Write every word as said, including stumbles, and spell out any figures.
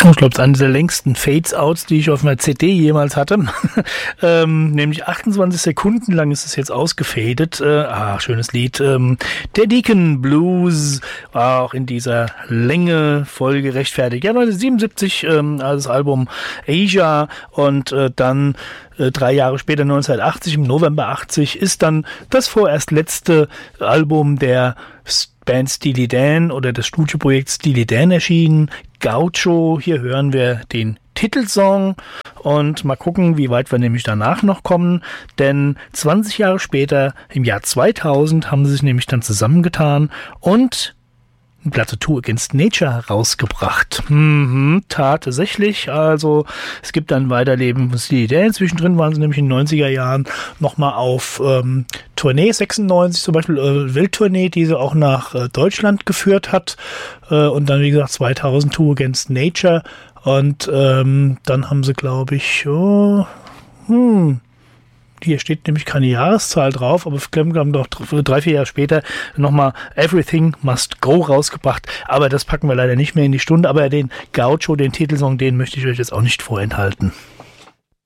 Ich glaube, es ist eine der längsten Fades-Outs, die ich auf einer C D jemals hatte. ähm, nämlich achtundzwanzig Sekunden lang ist es jetzt ausgefadet. Äh, ah, schönes Lied. Ähm, der Deacon Blues war auch in dieser Länge voll gerechtfertigt. Ja, neunzehnhundertsiebenundsiebzig ähm, als das Album Asia und äh, dann äh, drei Jahre später, neunzehnhundertachtzig, im November achtzig, ist dann das vorerst letzte Album der Band Steely Dan oder des Studioprojekts Steely Dan erschienen. Gaucho, hier hören wir den Titelsong und mal gucken, wie weit wir nämlich danach noch kommen, denn zwanzig Jahre später, im Jahr zweitausend, haben sie sich nämlich dann zusammengetan und eine Platte Two Against Nature rausgebracht. Mhm, tatsächlich, also es gibt ein Weiterleben von Steely Dan. Zwischendrin waren sie nämlich in den neunziger Jahren nochmal auf ähm, Tournee, sechsundneunzig zum Beispiel, äh, Welttournee, die sie auch nach äh, Deutschland geführt hat äh, und dann wie gesagt zweitausend Two Against Nature und ähm, dann haben sie glaube ich oh, hm, hier steht nämlich keine Jahreszahl drauf, aber wir haben doch drei, vier Jahre später nochmal Everything Must Go rausgebracht. Aber das packen wir leider nicht mehr in die Stunde. Aber den Gaucho, den Titelsong, den möchte ich euch jetzt auch nicht vorenthalten.